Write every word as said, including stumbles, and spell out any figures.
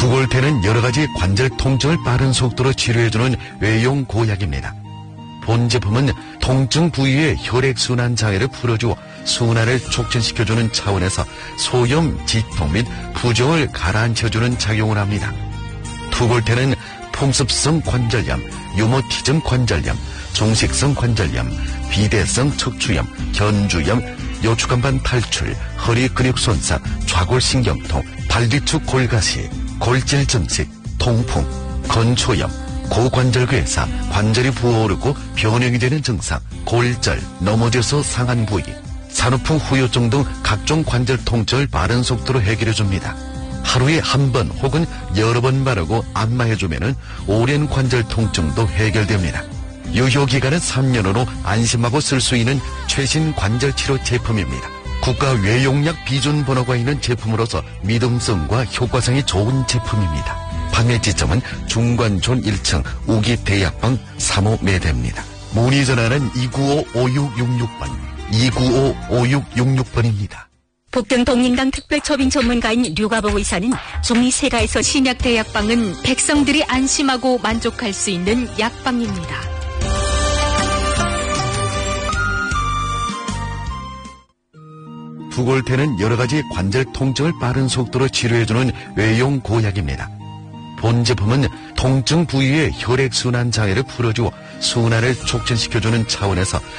두골태는 여러가지 관절 통증을 빠른 속도로 치료해주는 외용 고약입니다. 본 제품은 통증 부위의 혈액순환 장애를 풀어주어 순환을 촉진시켜주는 차원에서 소염, 지통 및 부종을 가라앉혀주는 작용을 합니다. 두골태는 풍습성 관절염, 유모티즘 관절염, 종식성 관절염, 비대성 척추염, 견주염, 요추간반 탈출, 허리 근육 손상, 좌골신경통, 발뒤축 골가시, 골질 증식, 통풍, 건초염, 고관절괴사, 관절이 부어오르고 변형이 되는 증상, 골절, 넘어져서 상한 부위, 산후풍 후유증 등 각종 관절 통증을 빠른 속도로 해결해줍니다. 하루에 한 번 혹은 여러 번 바르고 안마해주면 오랜 관절 통증도 해결됩니다. 유효기간은 삼 년으로 안심하고 쓸 수 있는 최신 관절치료 제품입니다. 국가 외용약 비준 번호가 있는 제품으로서 믿음성과 효과성이 좋은 제품입니다. 판매 지점은 중관촌 일 층 우기대약방 삼 호 매대입니다. 문의 전화는 이구오 오육육육 번, 이구오 오육육육 번입니다. 북등 동인당 특별처빙 전문가인 류가복 의사는 중리 세가에서 신약대약방은 백성들이 안심하고 만족할 수 있는 약방입니다. 두골태는 여러가지 관절 통증을 빠른 속도로 치료해주는 외용 고약입니다. 본 제품은 통증 부위의 혈액순환 장애를 풀어주어 순환을 촉진시켜주는 차원에서